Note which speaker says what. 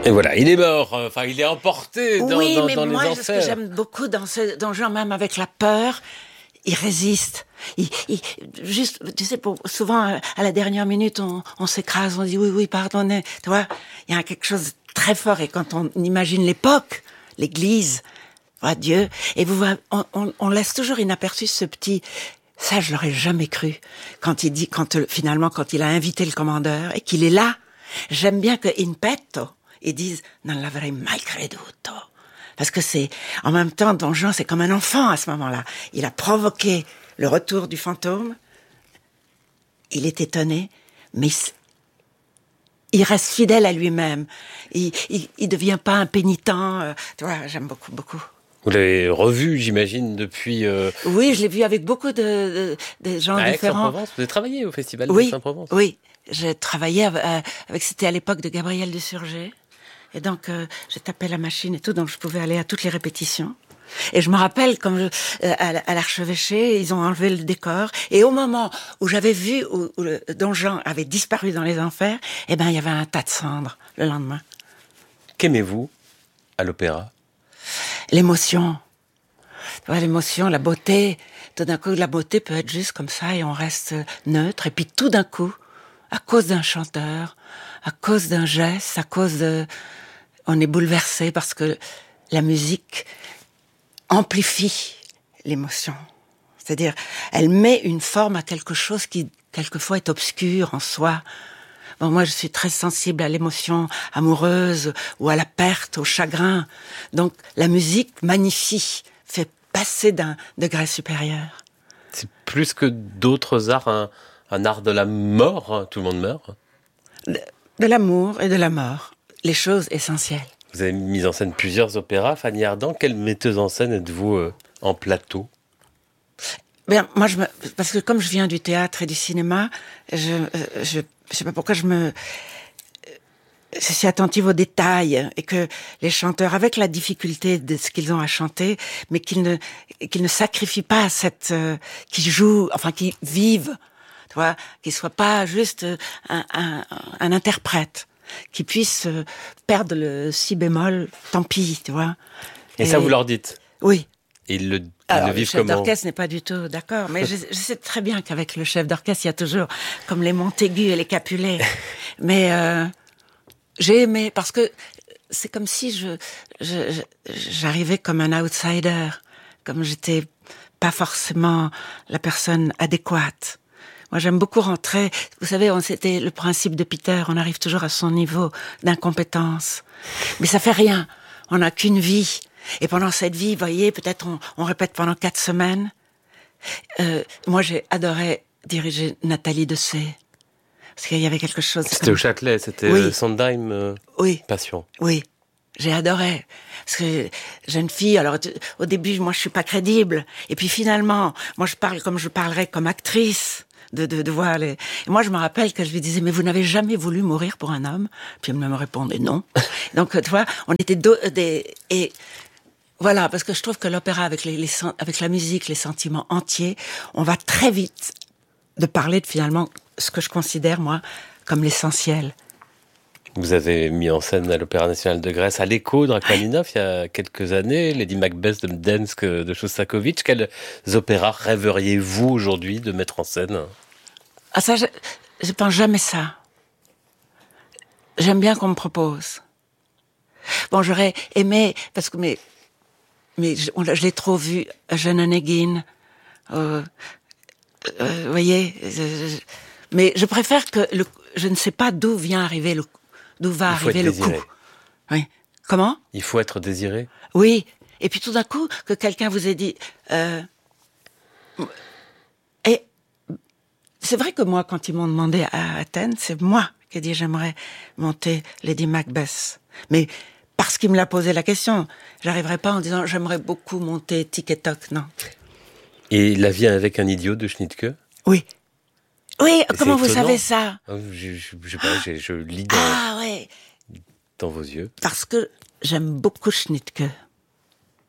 Speaker 1: Et voilà, il est mort, enfin il est emporté dans
Speaker 2: Oui, mais
Speaker 1: les
Speaker 2: moi,
Speaker 1: enfers.
Speaker 2: ce que j'aime beaucoup dans ce Jean, même avec la peur, il résiste. Juste, tu sais, souvent à la dernière minute, on s'écrase, on dit oui, pardonnez. Tu vois, il y a quelque chose de très fort. Et quand on imagine l'époque, l'Église, voilà, Dieu, et on laisse toujours inaperçu ce petit. Ça, je l'aurais jamais cru. Quand il dit, finalement, quand il a invité le commandeur et qu'il est là, j'aime bien que in petto, ils disent non l'avrei mai creduto. Parce que en même temps, Don Juan, c'est comme un enfant à ce moment-là. Il a provoqué le retour du fantôme. Il est étonné, mais il reste fidèle à lui-même. Il devient pas impénitent. Tu vois, j'aime beaucoup, beaucoup.
Speaker 1: Vous l'avez revu, j'imagine, depuis...
Speaker 2: Oui, je l'ai vu avec beaucoup de gens
Speaker 1: à
Speaker 2: différents.
Speaker 1: Aix-en-Provence. Vous avez travaillé au Festival d'Aix-en-Provence.
Speaker 2: Oui, j'ai travaillé c'était à l'époque de Gabriel Desurgé. Et donc, j'ai tapé la machine et tout, donc je pouvais aller à toutes les répétitions. Et je me rappelle, à l'archevêché, ils ont enlevé le décor. Et au moment où j'avais vu où le Don Juan avait disparu dans les enfers, eh ben, il y avait un tas de cendres le lendemain.
Speaker 1: Qu'aimez-vous à l'opéra ?
Speaker 2: L'émotion. Ouais, l'émotion, la beauté. Tout d'un coup, la beauté peut être juste comme ça et on reste neutre. Et puis tout d'un coup, à cause d'un chanteur, à cause d'un geste, on est bouleversé parce que la musique amplifie l'émotion. C'est-à-dire, elle met une forme à quelque chose qui, quelquefois, est obscur en soi. Bon, moi, je suis très sensible à l'émotion amoureuse ou à la perte, au chagrin. Donc, la musique magnifie, fait passer d'un degré supérieur.
Speaker 1: C'est plus que d'autres arts, un art de la mort, hein, tout le monde meurt.
Speaker 2: De l'amour et de la mort, les choses essentielles.
Speaker 1: Vous avez mis en scène plusieurs opéras, Fanny Ardant. Quelle metteuse en scène êtes-vous en plateau ?
Speaker 2: Bien, moi, parce que comme je viens du théâtre et du cinéma, je sais pas pourquoi je suis attentive aux détails et que les chanteurs, avec la difficulté de ce qu'ils ont à chanter, mais qu'ils ne sacrifient pas qu'ils jouent, enfin, qu'ils vivent, tu vois, qu'ils soient pas juste un interprète, qu'ils puissent perdre le si bémol, tant pis, tu vois.
Speaker 1: Et ça, vous leur dites ?
Speaker 2: Oui.
Speaker 1: Et ils le
Speaker 2: Alors,
Speaker 1: vivent
Speaker 2: le chef
Speaker 1: comment ?
Speaker 2: d'orchestre n'est pas du tout d'accord, mais je sais très bien qu'avec le chef d'orchestre, il y a toujours comme les Montaigu et les Capulet. Mais j'ai aimé, parce que c'est comme si j'arrivais comme un outsider, comme j'étais pas forcément la personne adéquate. Moi, j'aime beaucoup rentrer. Vous savez, c'était le principe de Peter, on arrive toujours à son niveau d'incompétence. Mais ça fait rien, on n'a qu'une vie. Et pendant cette vie, vous voyez, peut-être on répète pendant 4 semaines. Moi, j'ai adoré diriger Nathalie Dessay. Parce qu'il y avait quelque chose...
Speaker 1: C'était au Châtelet, c'était Sondheim,
Speaker 2: oui.
Speaker 1: Passion.
Speaker 2: Oui, j'ai adoré. Parce que jeune fille, alors au début, moi, je suis pas crédible. Et puis finalement, moi, je parle comme je parlerais comme actrice. De voir les... Et moi, je me rappelle que je lui disais, mais vous n'avez jamais voulu mourir pour un homme? Puis elle me répondait non. Donc, tu vois, on était et voilà, parce que je trouve que l'opéra, avec avec la musique, les sentiments entiers, on va très vite de parler de finalement ce que je considère, moi, comme l'essentiel.
Speaker 1: Vous avez mis en scène à l'Opéra National de Grèce, à l'Echo de Rachmaninoff, il y a quelques années, Lady Macbeth de Mdensk de Shostakovich. Quels opéras rêveriez-vous aujourd'hui de mettre en scène ?
Speaker 2: Ah ça, je pense jamais ça. J'aime bien qu'on me propose. Bon, j'aurais aimé, parce que mais je l'ai trop vu, Jeanne Onegin. Vous voyez, mais je préfère que je ne sais pas d'où va arriver le coup. Oui. Comment ?
Speaker 1: Il faut être désiré.
Speaker 2: Oui. Et puis tout d'un coup, que quelqu'un vous ait dit. Et c'est vrai que moi, quand ils m'ont demandé à Athènes, c'est moi qui ai dit j'aimerais monter Lady Macbeth. Mais parce qu'il me l'a posé la question, j'arriverai pas en disant j'aimerais beaucoup monter Tic et Toc, non.
Speaker 1: Et La vie avec un idiot de Schnittke ?
Speaker 2: Oui. Oui,
Speaker 1: et
Speaker 2: comment vous savez ça ?
Speaker 1: Je sais pas, je lis
Speaker 2: ouais.
Speaker 1: dans vos yeux.
Speaker 2: Parce que j'aime beaucoup Schnittke.